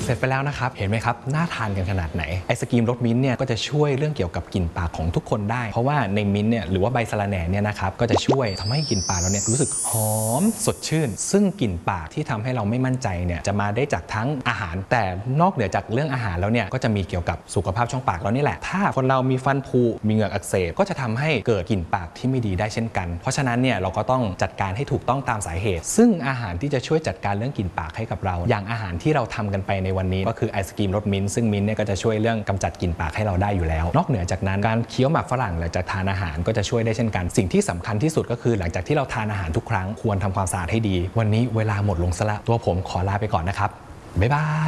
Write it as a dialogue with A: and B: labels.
A: เสร็จไปแล้วนะครับเห็นไหมครับน่าทานกันขนาดไหนไอศกรีมรสมิ้นท์เนี่ยก็จะช่วยเรื่องเกี่ยวกับกลิ่นปากของทุกคนได้เพราะว่าในมิ้นท์เนี่ยหรือว่าใบสะระแหน่เนี่ยนะครับก็จะช่วยทำให้กลิ่นปากเราเนี่ยรู้สึกหอมสดชื่นซึ่งกลิ่นปากที่ทำให้เราไม่มั่นใจเนี่ยจะมาได้จากทั้งอาหารแต่นอกเหนือจากเรื่องอาหารแล้วเนี่ยก็จะมีเกี่ยวกับสุขภาพช่องปากเรานี่แหละถ้าคนเรามีฟันผุมีเหงือกอักเสบก็จะทำให้เกิดกลิ่นปากที่ไม่ดีได้เช่นกันเพราะฉะนั้นเนี่ยเราก็ต้องจัดการให้ถูกต้องตามสาเหตุซึ่งอาหารที่จะช่วยจัดการเรื่องกลิ่นปากให้กับเราอย่างอาหารที่เราทำกันไปในวันนี้ก็คือไอศกรีมรสมิ้นท์ซึ่งมิ้นท์เนี่ยก็จะช่วยเรื่องกำจัดกลิ่นปากให้เราได้อยู่แล้วนอกเหนือจากนั้นการเคี้ยวหมากฝรั่งหลังจากทานอาหารก็จะช่วยได้เช่นกันสิ่งที่สำคัญที่สุดก็คือหลังจากที่เราทานอาหารทุกครั้งควรทำความสะอาดให้ดีวันนี้เวลาหมดลงซะละตัวผมขอลาไปก่อนนะครับบ๊ายบาย